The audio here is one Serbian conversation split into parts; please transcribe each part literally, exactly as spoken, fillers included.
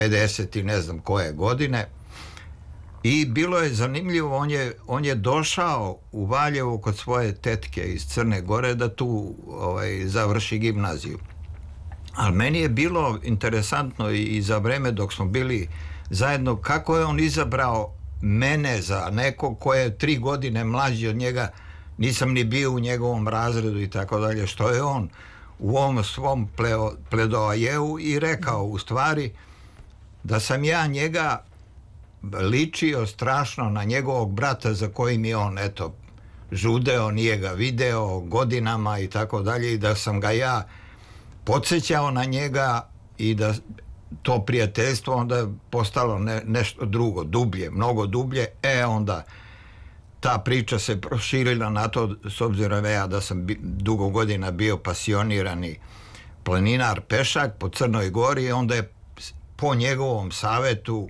pedeset i ne znam koje godine. I bilo je zanimljivo, on je, on je došao u Valjevo kod svoje tetke iz Crne Gore da tu ovaj, završi gimnaziju. Ali meni je bilo interesantno i, i za vreme dok smo bili zajedno, kako je on izabrao mene za nekog ko je tri godine mlađi od njega, nisam ni bio u njegovom razredu i tako dalje, što je on u ovom svom pledoajevu i rekao u stvari da sam ja njega ličio strašno na njegovog brata za kojim je on, eto, žudeo, nije ga video godinama i tako dalje, i da sam ga ja podsjećao na njega i da to prijateljstvo onda je postalo ne, nešto drugo, dublje, mnogo dublje. E onda ta priča se proširila na to, s obzirom ja da sam bi, dugo godina bio pasionirani planinar, pešak po Crnoj Gori, onda je po njegovom savetu,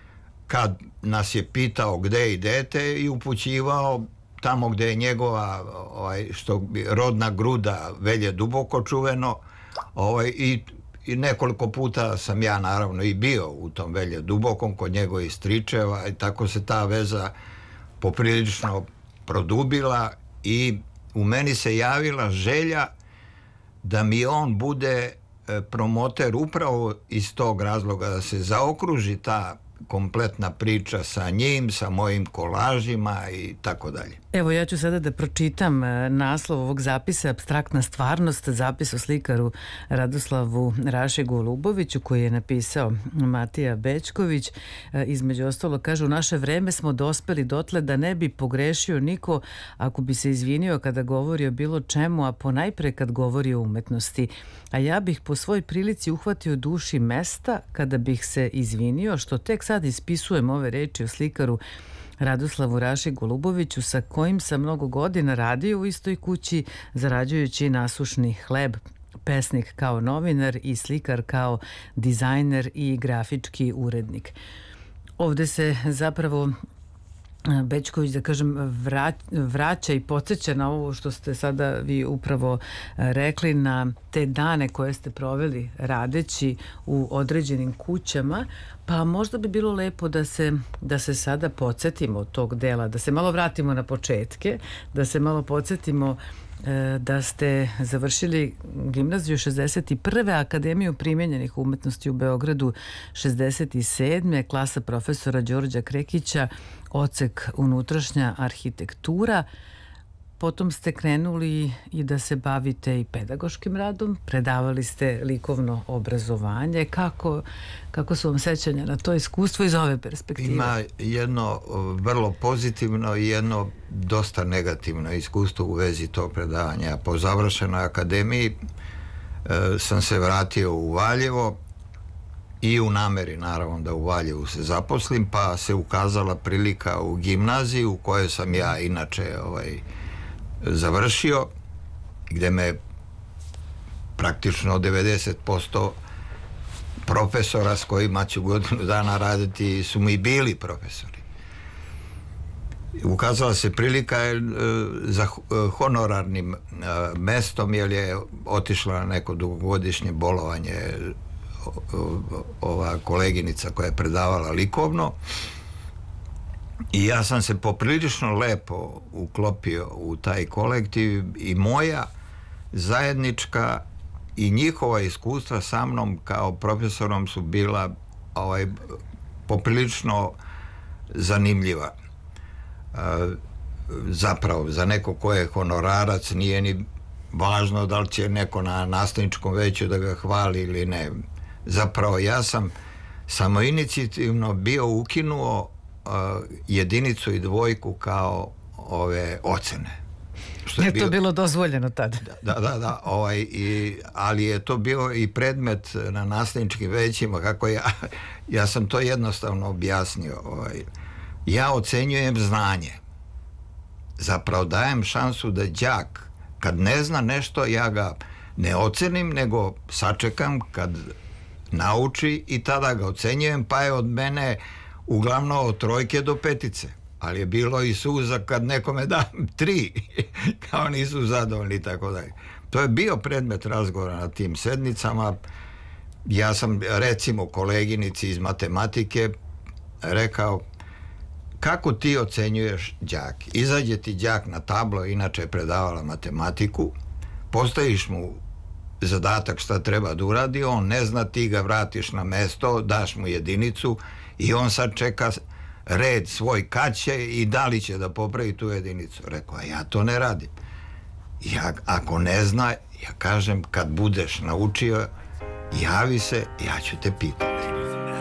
kad nas je pitao gde idete, i upućivao tamo gde je njegova ovaj, što bi, rodna gruda Velje Duboko čuveno, ovaj, i, i nekoliko puta sam ja naravno i bio u tom Velje Dubokom kod njegovih stričeva, i tako se ta veza poprilično produbila i u meni se javila želja da mi on bude promoter upravo iz tog razloga, da se zaokruži ta kompletna priča sa njim, sa mojim kolažima i tako dalje. Evo, ja ću sada da pročitam naslov ovog zapisa, Apstraktna stvarnost, zapis o slikaru Radoslavu Raši Goluboviću, koji je napisao Matija Bećković. Između ostalo kaže: u naše vreme smo dospeli dotle da ne bi pogrešio niko ako bi se izvinio kada govori o bilo čemu, a ponajpre kad govori o umetnosti. A ja bih po svoj prilici uhvatio duši mesta kada bih se izvinio, što tek sad ispisujem ove reči o slikaru Radoslavu Raši Goluboviću, sa kojim sam mnogo godina radio u istoj kući, zarađujući nasušni hleb, pesnik kao novinar i slikar kao dizajner i grafički urednik. Ovde se zapravo Bećković, da kažem, vraća i podsjeća na ovo što ste sada vi upravo rekli, na te dane koje ste proveli radeći u određenim kućama, pa možda bi bilo lepo da se, da se sada podsjetimo tog dela, da se malo vratimo na početke, da se malo podsjetimo da ste završili gimnaziju šezdeset prve, Akademiju primenjenih umetnosti u Beogradu šezdeset sedme, klasa profesora Đorđa Krekića, odsek unutrašnja arhitektura. Potom ste krenuli i da se bavite i pedagoškim radom, predavali ste likovno obrazovanje. Kako, kako su vam sećanja na to iskustvo iz ove perspektive? Ima jedno vrlo pozitivno i jedno dosta negativno iskustvo u vezi tog predavanja. Po završenoj akademiji e, sam se vratio u Valjevo i u nameri naravno da u Valjevu se zaposlim, pa se ukazala prilika u gimnaziji u kojoj sam ja inače ovaj, završio, gde me praktično devedeset posto profesora s kojima ću godinu dana raditi su mi bili profesori. Ukazala se prilika za honorarnim mestom, jer je otišla na neko dugogodišnje bolovanje ova koleginica koja je predavala likovno, i ja sam se poprilično lepo uklopio u taj kolektiv, i moja zajednička i njihova iskustva sa mnom kao profesorom su bila ovaj, poprilično zanimljiva. E, zapravo za neko ko je honorarac nije ni važno da li će neko na nastavničkom veću da ga hvali ili ne. Zapravo ja sam samoinicijativno bio ukinuo jedinicu i dvojku kao ove ocene. Što je, je to bio, bilo dozvoljeno tada? Da, da, da, ovaj, i, ali je to bio i predmet na nastavničkim većima, kako ja, ja sam to jednostavno objasnio. Ovaj, ja ocenjujem znanje. Zapravo dajem šansu da đak, kad ne zna nešto, ja ga ne ocenim, nego sačekam kad nauči i tada ga ocenjujem, pa je od mene uglavnom od trojke do petice, ali je bilo i suza kad nekome dam tri, kao nisu zadovoljni i tako dalje. To je bio predmet razgovora na tim sednicama. ja sam recimo koleginici iz matematike rekao, kako ti ocenjuješ đak? Izađe ti đak na tablo, inače je predavala matematiku, postaviš mu zadatak šta treba da uradi, on ne zna, ti ga vratiš na mesto, daš mu jedinicu i on sad čeka red svoj kad će i da li će da popravi tu jedinicu. Rekao, ja to ne radim. Ja, ako ne zna, ja kažem, kad budeš naučio, javi se, ja ću te pitati.